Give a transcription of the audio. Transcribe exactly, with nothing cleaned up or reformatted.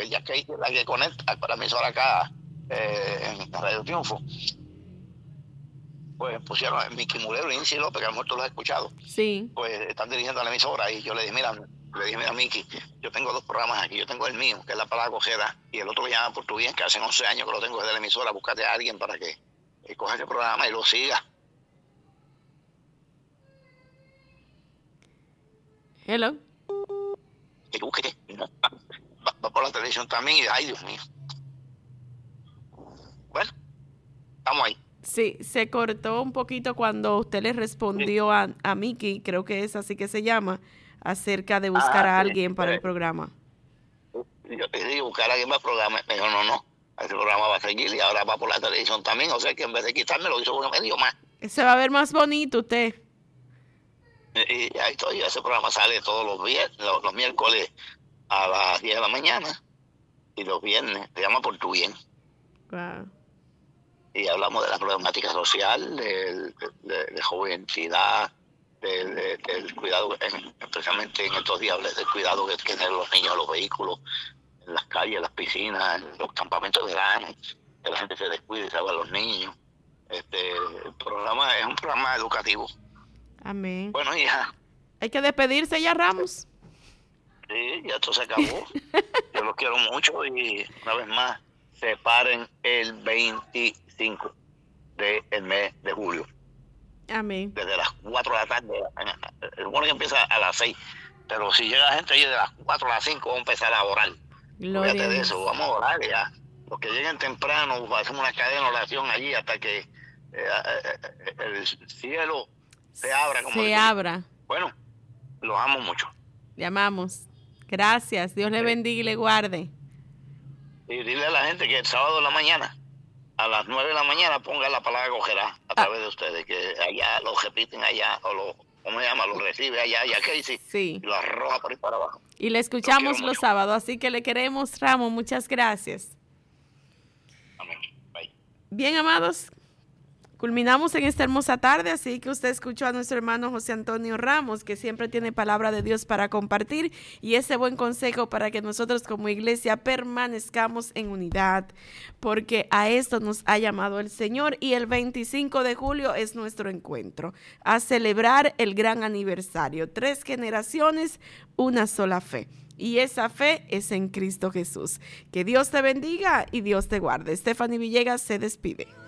que ya que es la que conecta con la emisora acá eh, en Radio Triunfo, pues pusieron a Mickey Mulero y Inci López, que a lo mejor tú lo has escuchado. Sí. Pues están dirigiendo a la emisora y yo le dije, mira, le dije, mira, Mickey, yo tengo dos programas aquí. Yo tengo el mío, que es La Palabra Cogera, y el otro que llama Por Tu Bien, que hace once años que lo tengo desde la emisora. Búscate a alguien para que eh, coja ese programa y lo siga. Hello. Que busque, no, va, va por la televisión también y, ay, Dios mío. Bueno, estamos ahí. Sí, se cortó un poquito cuando usted le respondió a, a Mickey, creo que es así que se llama, acerca de buscar Ah, a sí, alguien para eh, el programa. Yo te digo, buscar a alguien para el programa. Me dijo, no, no, ese programa va a seguir y ahora va por la televisión también. O sea que en vez de quitarme lo hizo porque me dio más. Se va a ver más bonito usted. Y, y ahí estoy, ese programa sale todos los viernes, los, los miércoles a las diez de la mañana y los viernes, se llama Por Tu Bien. Wow. Y hablamos de la problemática social, de, de, de, de jovencidad, de, de, del cuidado, en, especialmente en estos días, del cuidado que tienen los niños en los vehículos, en las calles, en las piscinas, en los campamentos de verano, que la gente se descuide y se va a los niños. Este, el programa es un programa educativo. Amén. Bueno, hija. Hay que despedirse ya, Ramos. Sí, ya esto se acabó. Yo los quiero mucho y una vez más, se paren el veinticinco del mes de julio. Amén. Desde las cuatro de la tarde. El bueno que empieza a las seis, pero si llega gente ahí de las cuatro a las cinco, vamos a empezar a orar. Gloria Fíjate a de Dios. eso, vamos a orar ya. Los que lleguen temprano, hacemos una cadena de oración allí hasta que eh, eh, el cielo se abra. Como Se dice. abra. Bueno, los amo mucho. Llamamos. Gracias. Dios le bendiga y le guarde. Y dile a la gente que el sábado en la mañana, a las nueve de la mañana, ponga la palabra Cogera a través de ustedes, que allá lo repiten allá, o lo, ¿cómo se llama? Lo recibe allá, allá Casey, Sí. y lo arroja por ahí para abajo. Y le escuchamos Lo los sábados, así que le queremos, Ramos. Muchas gracias. Amén. Bye. Bien, amados, culminamos en esta hermosa tarde, así que usted escuchó a nuestro hermano José Antonio Ramos, que siempre tiene palabra de Dios para compartir y ese buen consejo para que nosotros como iglesia permanezcamos en unidad, porque a esto nos ha llamado el Señor y el veinticinco de julio es nuestro encuentro, a celebrar el gran aniversario, tres generaciones, una sola fe. Y esa fe es en Cristo Jesús. Que Dios te bendiga y Dios te guarde. Stephanie Villegas se despide.